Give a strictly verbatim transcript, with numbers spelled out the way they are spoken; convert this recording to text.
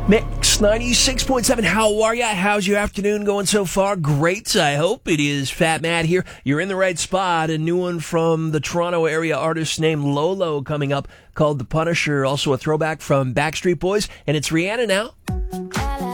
Mix ninety-six point seven. How are ya? How's your afternoon going so far? Great, I hope. It is Fat Matt here. You're in the right spot. A new one from the Toronto area artist named Lolo coming up called The Punisher. Also a throwback from Backstreet Boys. And it's Rihanna now.